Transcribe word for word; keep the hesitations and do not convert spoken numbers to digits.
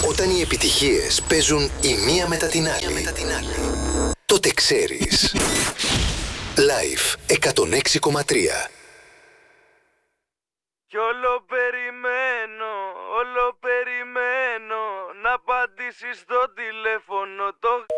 Όταν οι επιτυχίες παίζουν η μία μετά την άλλη, μετά την άλλη. τότε ξέρεις. Live εκατόν έξι κόμμα τρία. Κι όλο περιμένω, όλο περιμένω να απαντήσεις στο τηλέφωνο το...